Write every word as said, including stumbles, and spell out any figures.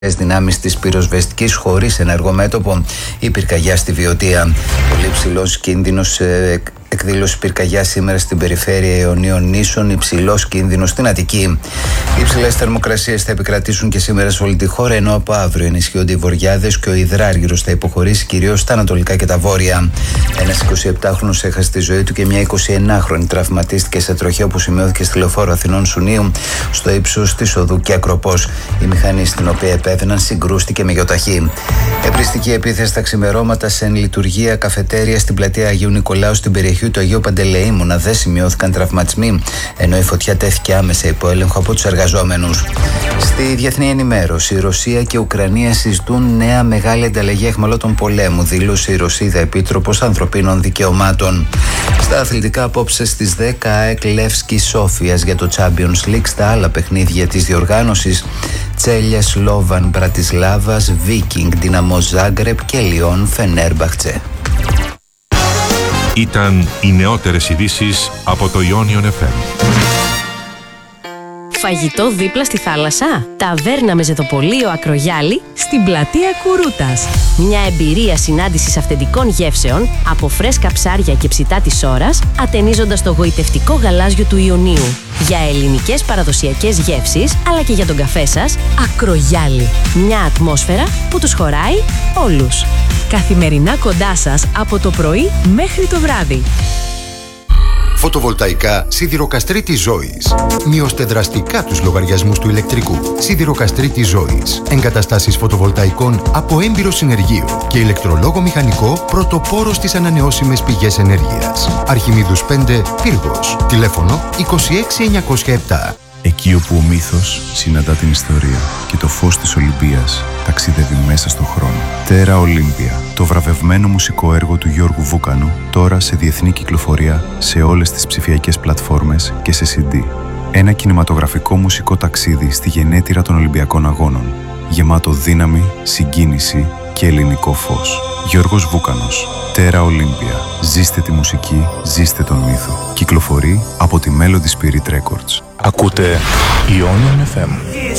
δυνάμεις της πυροσβεστικής χωρίς ενεργό μέτωπο η πυρκαγιά στη Βιωτία. Πολύ ψηλός κίνδυνος ε, εκδήλωση πυρκαγιά σήμερα στην περιφέρεια Ιωνίων Νήσων, υψηλός κίνδυνος στην Αττική. Οι υψηλές θερμοκρασίες θα επικρατήσουν και σήμερα σε όλη τη χώρα, ενώ από αύριο ενισχύονται οι βοριάδες και ο υδράργυρος θα υποχωρήσει κυρίως στα ανατολικά και τα βόρεια. Ένας εικοσιεπτάχρονος έχασε τη ζωή του και μια εικοσιενάχρονη τραυματίστηκε σε τροχαίο που σημειώθηκε στη λεωφόρο Αθηνών Σουνίου, στο ύψος της οδού Κιακροπός. Η μηχανή στην οποία επέβαιναν συγκρούστηκε με γιοταχή. Επριστική επίθεση τα ξημερώματα σε εν λειτουργία καφετέρια στην πλατεία Αγίου Νικολάου στην περιοχή του Αγίου Παντελεήμωνα δεν σημειώθηκαν τραυματισμοί, ενώ η φωτιά τέθηκε άμεσα υπό έλεγχο από τους εργαζόμενους. Στη διεθνή ενημέρωση, η Ρωσία και η Ουκρανία συζητούν νέα μεγάλη ανταλλαγή αιχμαλώτων πολέμου, δήλωσε η Ρωσίδα Επίτροπος Ανθρωπίνων Δικαιωμάτων. Στα αθλητικά, απόψε στις δέκα, ΑΕΚ Λεύσκη Σόφιας για το Champions League. Στα άλλα παιχνίδια της διοργάνωσης, Τσέλια Σλόβαν Μπρατισλάβας, Βίκινγκ Δυναμό Ζάγκρεπ και Λιόν Φενέρμπαχτσε. Ήταν οι νεότερες ειδήσεις από το Ionion εφ εμ. Φαγητό δίπλα στη θάλασσα. Ταβέρνα με ζεδοπολείο Ακρογιάλη στην πλατεία Κουρούτας. Μια εμπειρία συνάντησης αυθεντικών γεύσεων από φρέσκα ψάρια και ψητά της ώρας, ατενίζοντας το γοητευτικό γαλάζιο του Ιωνίου. Για ελληνικές παραδοσιακές γεύσεις, αλλά και για τον καφέ σας, Ακρογιάλη. Μια ατμόσφαιρα που τους χωράει όλους. Καθημερινά κοντά σας από το πρωί μέχρι το βράδυ. Φωτοβολταϊκά Σιδηροκαστρίτη Ζώης. Μειώστε δραστικά τους λογαριασμούς του ηλεκτρικού. Σιδηροκαστρίτη Ζώης. Εγκαταστάσεις φωτοβολταϊκών από έμπειρο συνεργείο και ηλεκτρολόγο μηχανικό πρωτοπόρο στις ανανεώσιμες πηγές ενέργειας. Αρχιμίδους πέντε, Πύργος. Τηλέφωνο είκοσι έξι εννιακόσια επτά. Εκεί όπου ο μύθος συναντά την ιστορία και το φως της Ολυμπίας ταξιδεύει μέσα στον χρόνο. Τέρα Ολύμπια, το βραβευμένο μουσικό έργο του Γιώργου Βούκανου, τώρα σε διεθνή κυκλοφορία σε όλες τις ψηφιακές πλατφόρμες και σε σι ντι. Ένα κινηματογραφικό μουσικό ταξίδι στη γενέτειρα των Ολυμπιακών Αγώνων, γεμάτο δύναμη, συγκίνηση και ελληνικό φως. Γιώργος Βούκανος, Τέρα Ολύμπια. Ζήστε τη μουσική, ζήστε τον μύθο. Κυκλοφορεί από τη Melody Spirit Records. Ακούτε Ionion εφ εμ.